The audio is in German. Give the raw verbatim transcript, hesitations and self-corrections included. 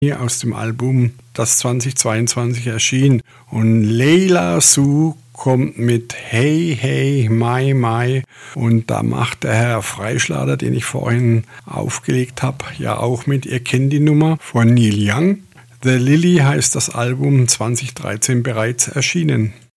aus dem Album, das zweitausendzweiundzwanzig erschien. Und Leila Su kommt mit Hey Hey My My, und da macht der Herr Freischlader, den ich vorhin aufgelegt habe, ja auch mit. Ihr kennt die Nummer von Neil Young. The Lily heißt das Album, zweitausenddreizehn bereits erschienen.